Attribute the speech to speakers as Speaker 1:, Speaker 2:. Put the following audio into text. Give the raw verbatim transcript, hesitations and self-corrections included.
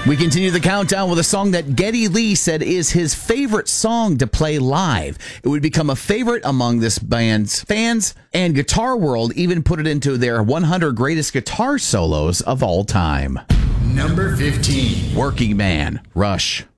Speaker 1: We continue the countdown with a song that Geddy Lee said is his favorite song to play live. It would become a favorite among this band's fans, and Guitar World even put it into their one hundred greatest guitar solos of all time.
Speaker 2: Number fifteen.
Speaker 1: Working Man, Rush.